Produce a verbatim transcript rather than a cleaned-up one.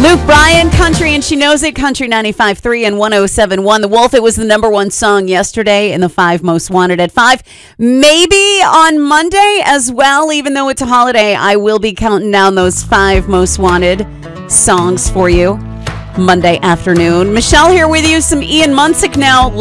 Luke Bryan, Country, and She Knows It, Country ninety-five point three and one oh seven point one. The Wolf, it was the number one song yesterday in the five most wanted at five. Maybe on Monday as well, even though it's a holiday, I will be counting down those five most wanted songs for you Monday afternoon. Michelle here with you, some Ian Munsick now.